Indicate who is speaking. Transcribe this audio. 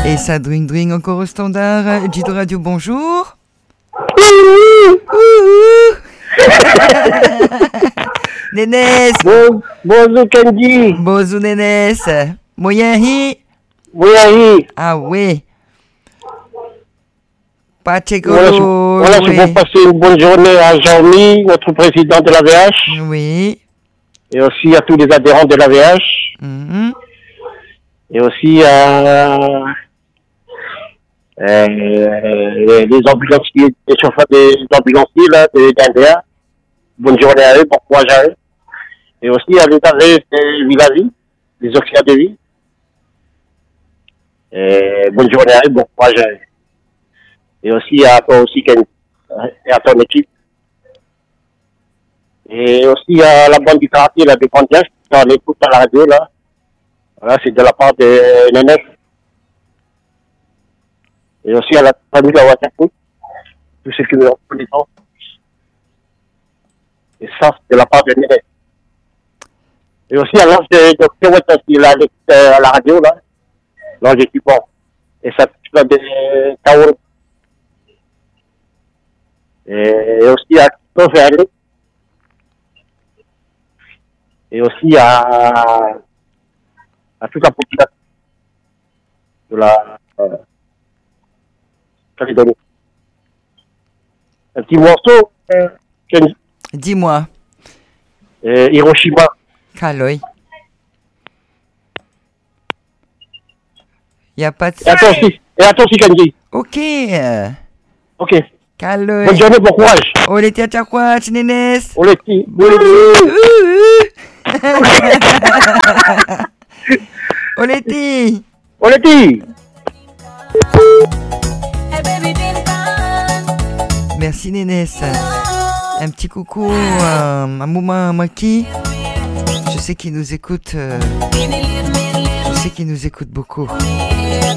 Speaker 1: Et ça dring encore au standard. Gido Radio, bonjour. Nénès.
Speaker 2: Bonjour Candy.
Speaker 1: Bonjour Nénès. Moyenhi.
Speaker 2: Moyenhi.
Speaker 1: Ah oui.
Speaker 2: Pachekolo. Voilà, c'est pour passer une bonne journée à Jean-Mi, notre président de l'AVH.
Speaker 1: Oui.
Speaker 2: Et aussi à tous les adhérents de l'AVH. Et aussi à les ambulanciers, les chauffeurs des ambulanciers là, de l'NDA. Bonne journée à eux, bon courage à eux. Et aussi à l'état des villages, les auxiliaires de vie. Et bonne journée à eux, bon courage à eux. Et aussi à toi aussi, Ken, et à ton équipe. Et aussi à la bande du quartier, là, de Candiache, dans l'écoute à la radio, là. Voilà, c'est de la part de Nénès. Et aussi à la famille de la Waterpoo, tous ceux qui me reconnaissent. Et ça, c'est de la part de Nénès. Et aussi à l'ange de Dr. Wattas, qui est à la radio, là, l'ange équipant. Et ça, c'est de Kaoru. Et aussi à Christophe et et aussi à toute la population de la Calédonie. Un petit morceau,
Speaker 1: Dis-moi.
Speaker 2: Hiroshima.
Speaker 1: Kaloi. Y a pas de...
Speaker 2: Et à toi aussi, Kenji.
Speaker 1: Ok.
Speaker 2: Ok.
Speaker 1: Kaloi.
Speaker 2: Bonne journée, bon courage.
Speaker 1: Oleti achakwach, Nénès.
Speaker 2: Oleti.
Speaker 1: Oleti.
Speaker 2: Oleti.
Speaker 1: Merci Nénès. Un petit coucou à Mouma Maki. Je sais qu'il nous écoute. Je sais qu'il nous écoute beaucoup.